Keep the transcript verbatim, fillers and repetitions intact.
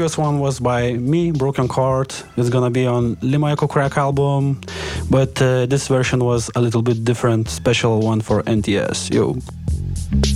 previous one was by me, Broken Chord. It's gonna be on Limaiko Crack album, but uh, this version was a little bit different, special one for N T S. Yo.